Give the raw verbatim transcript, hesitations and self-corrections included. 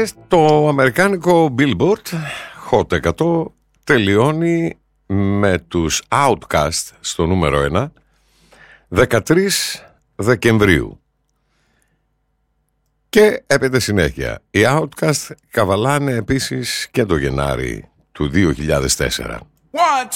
Και το αμερικάνικο Billboard Hot εκατό τελειώνει με τους Outkast στο νούμερο ένα δεκατρείς Δεκεμβρίου. Και έπεται συνέχεια. Οι Outkast καβαλάνε επίσης και το Γενάρη του δύο χιλιάδες τέσσερα.